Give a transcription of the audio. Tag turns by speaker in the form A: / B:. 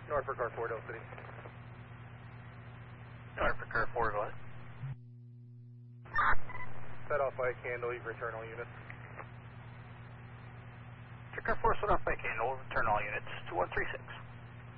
A: Norfolk R4, Del City.
B: Norfolk R4, go ahead.
A: Set off by candle, you return all units.
B: Norfolk R4, set off by candle, return all units. 2136.